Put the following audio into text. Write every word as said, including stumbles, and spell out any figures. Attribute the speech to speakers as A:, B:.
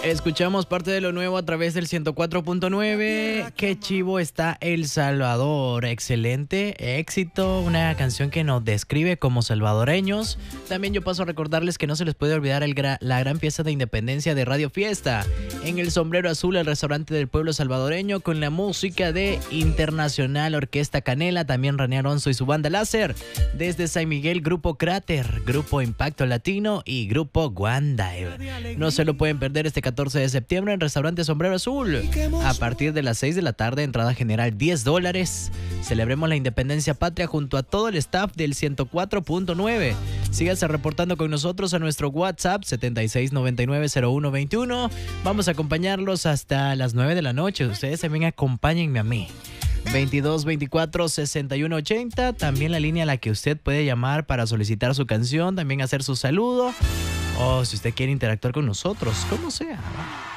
A: Escuchamos parte de lo nuevo a través del ciento cuatro punto nueve. Qué chivo está El Salvador. Excelente éxito. Una canción que nos describe como salvadoreños. También yo paso a recordarles que no se les puede olvidar el gra- la gran fiesta de independencia de Radio Fiesta en el Sombrero Azul, el restaurante del pueblo salvadoreño, con la música de Internacional Orquesta Canela, también René Alonso y su banda Láser. Desde San Miguel, Grupo Cráter, Grupo Impacto Latino y Grupo Guandive. No se lo pueden perder este catorce de septiembre en Restaurante Sombrero Azul. A partir de las seis de la tarde, entrada general diez dólares. Celebremos la independencia patria junto a todo el staff del ciento cuatro punto nueve. Síganse reportando con nosotros a nuestro WhatsApp setenta y seis noventa y nueve cero uno veintiuno. Vamos a acompañarlos hasta las nueve de la noche. Ustedes también acompáñenme a mí. veintidós veinticuatro sesenta y uno ochenta. También la línea a la que usted puede llamar para solicitar su canción, también hacer su saludo. O si usted quiere interactuar con nosotros, como sea.